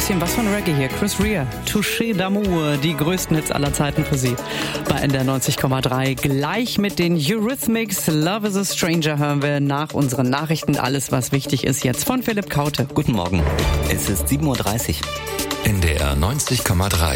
bisschen was von Reggae hier. Chris Rea, Touché d'amour, die größten Hits aller Zeiten für Sie. Bei NDR 90,3 gleich mit den Eurythmics. Love is a Stranger hören wir nach unseren Nachrichten. Alles, was wichtig ist, jetzt von Philipp Kaute. Guten Morgen, es ist 7:30 Uhr. NDR 90,3